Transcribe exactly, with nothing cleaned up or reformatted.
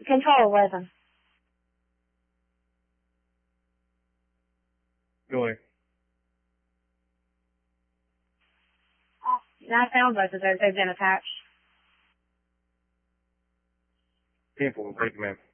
Control eleven. Go ahead. I found both of those. They've been attached. ten four, thank you, ma'am.